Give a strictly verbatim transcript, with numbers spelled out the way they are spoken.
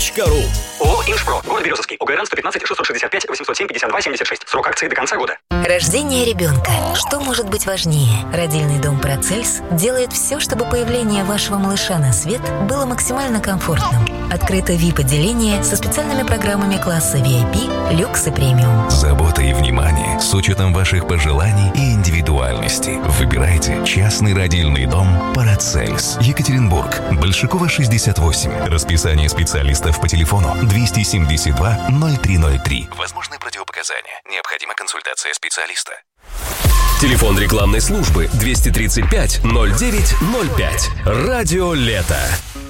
точка ру. ООО «Инжпро». Город Березовский. ОГРН сто пятнадцать шестьсот шестьдесят пять восемьсот семь пятьдесят два семьдесят шесть. Срок акции до конца года. Рождение ребенка. Что может быть важнее? Родильный дом «Парацельс» делает все, чтобы появление вашего малыша на свет было максимально комфортным. Открыто ви ай пи-отделение со специальными программами класса ви ай пи, люкс и премиум. Забота и внимание с учетом ваших пожеланий и индивидуальности. Выбирайте частный родильный дом «Парацельс». Екатеринбург. Большакова, шестьдесят восемь. Расписание специалистов по телефону двести семьдесят два ноль три ноль три. Возможны противопоказания. Необходима консультация специалиста. Телефон рекламной службы двести тридцать пять ноль девять ноль пять. Радио «Лето».